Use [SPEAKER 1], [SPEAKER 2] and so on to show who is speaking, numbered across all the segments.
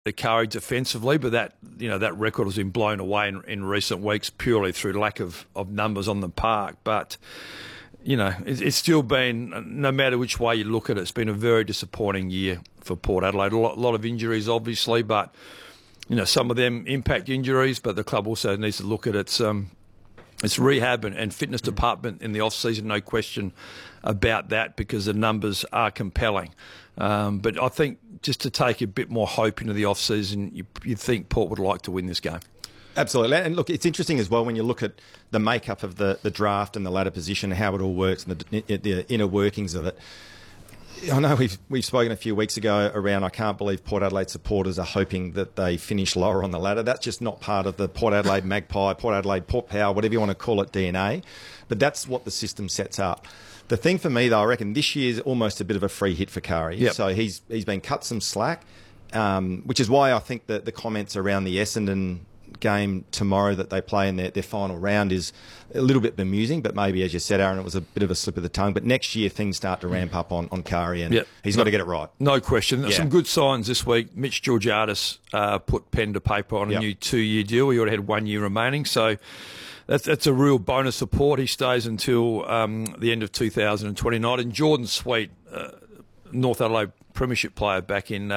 [SPEAKER 1] of courage defensively, but that record has been blown away in recent weeks purely through lack of numbers on the park. But it's still been, no matter which way you look at it, it's been a very disappointing year for Port Adelaide. A lot of injuries, obviously, but some of them impact injuries. But the club also needs to look at its rehab and fitness department in the off-season, no question about that, because the numbers are compelling. But I think just to take a bit more hope into the off-season, you think Port would like to win this game.
[SPEAKER 2] Absolutely. And look, it's interesting as well when you look at the makeup of the draft and the ladder position, how it all works and the inner workings of it. I know we've spoken a few weeks ago around, I can't believe Port Adelaide supporters are hoping that they finish lower on the ladder. That's just not part of the Port Adelaide Magpie, Port Adelaide Port Power, whatever you want to call it, DNA. But that's what the system sets up. The thing for me, though, I reckon this year is almost a bit of a free hit for Curry.
[SPEAKER 1] Yep.
[SPEAKER 2] So he's been cut some slack, which is why I think that the comments around the Essendon game tomorrow that they play in their final round is a little bit bemusing, but maybe, as you said, Aaron, it was a bit of a slip of the tongue. But next year things start to ramp up on Curry, and he's got to get it right.
[SPEAKER 1] No question. Some good signs this week. Mitch Georgiadis put pen to paper on a new 2-year deal. He already had 1 year remaining, so that's a real bonus support. He stays until the end of 2029. And Jordan Sweet, North Adelaide Premiership player back in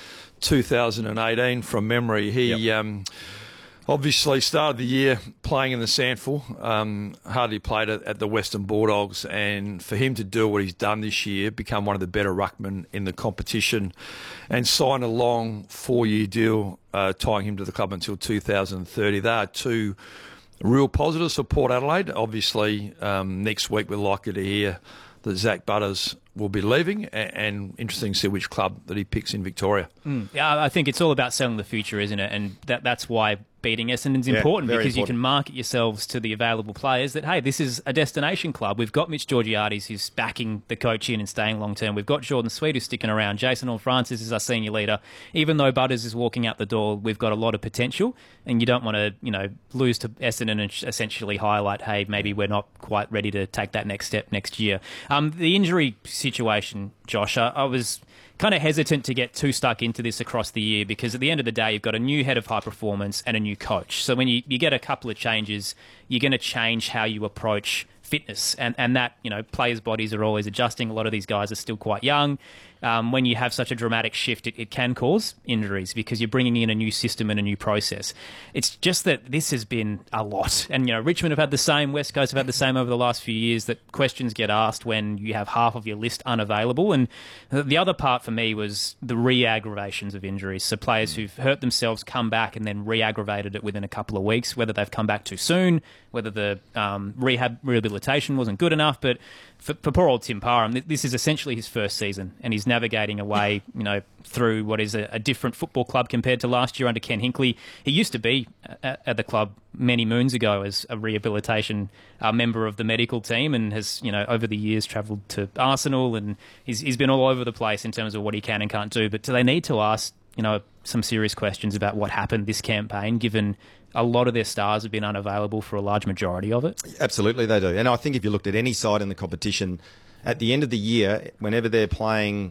[SPEAKER 1] 2018 from memory, he obviously started the year playing in the SANFL, hardly played at the Western Bulldogs, and for him to do what he's done this year, become one of the better ruckmen in the competition and sign a long 4-year deal tying him to the club until 2030. They are two real positives for Port Adelaide. Obviously, next week we're likely to hear that Zach Butters will be leaving, and interesting to see which club that he picks in Victoria.
[SPEAKER 3] Yeah, I think it's all about selling the future, isn't it? And that's why beating Essendon's important, because you can market yourselves to the available players that, hey, this is a destination club. We've got Mitch Georgiadis, who's backing the coach in and staying long term. We've got Jordan Sweet, who's sticking around. Jason Horne-Francis is our senior leader. Even though Butters is walking out the door, we've got a lot of potential, and you don't want to, lose to Essendon and essentially highlight, hey, maybe we're not quite ready to take that next step next year. The injury situation, Josh, I was kind of hesitant to get too stuck into this across the year, because at the end of the day, you've got a new head of high performance and a new coach. So when you get a couple of changes, you're going to change how you approach fitness, and that, players' bodies are always adjusting. A lot of these guys are still quite young. When you have such a dramatic shift, it can cause injuries because you're bringing in a new system and a new process. It's just that this has been a lot. And, Richmond have had the same, West Coast have had the same over the last few years, that questions get asked when you have half of your list unavailable. And the other part for me was the re-aggravations of injuries. So players who've hurt themselves come back and then re-aggravated it within a couple of weeks, whether they've come back too soon, whether the rehabilitation wasn't good enough. But for poor old Tim Parham, this is essentially his first season, and he's navigating away, through what is a different football club compared to last year under Ken Hinkley. He used to be at the club many moons ago as a rehabilitation member of the medical team, and has, over the years travelled to Arsenal, and he's been all over the place in terms of what he can and can't do. But do they need to ask, some serious questions about what happened this campaign, given a lot of their stars have been unavailable for a large majority of it?
[SPEAKER 2] Absolutely, they do. And I think if you looked at any side in the competition, at the end of the year, whenever their playing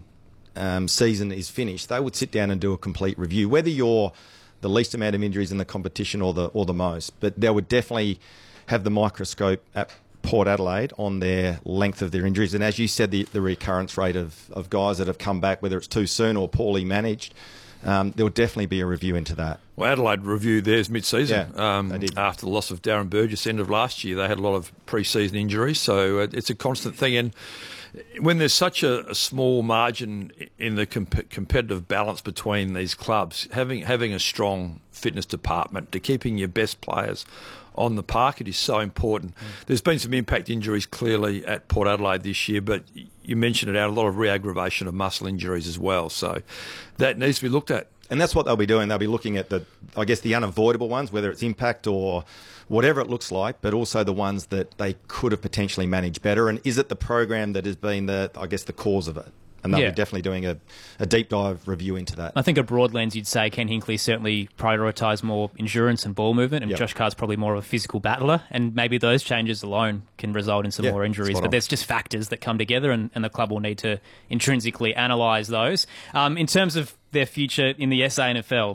[SPEAKER 2] season is finished, they would sit down and do a complete review, whether you're the least amount of injuries in the competition or the most. But they would definitely have the microscope at Port Adelaide on their length of their injuries. And as you said, the recurrence rate of guys that have come back, whether it's too soon or poorly managed, there will definitely be a review into that.
[SPEAKER 1] Well, Adelaide reviewed theirs mid-season.
[SPEAKER 2] They did.
[SPEAKER 1] After the loss of Darren Burgess end of last year. They had a lot of pre-season injuries, so it's a constant thing. And when there's such a small margin in the competitive balance between these clubs, having a strong fitness department to keeping your best players on the park, it is so important. There's been some impact injuries clearly at Port Adelaide this year, but you mentioned it out, a lot of re-aggravation of muscle injuries as well. So that needs to be looked at.
[SPEAKER 2] And that's what they'll be doing. They'll be looking at the unavoidable ones, whether it's impact or whatever it looks like, but also the ones that they could have potentially managed better. And is it the program that has been the cause of it? and they'll be definitely doing a deep dive review into that.
[SPEAKER 3] I think a broad lens, you'd say Ken Hinkley certainly prioritised more endurance and ball movement, and Josh Carr's probably more of a physical battler, and maybe those changes alone can result in some more injuries. But there's just factors that come together, and the club will need to intrinsically analyse those. In terms of their future in the SANFL,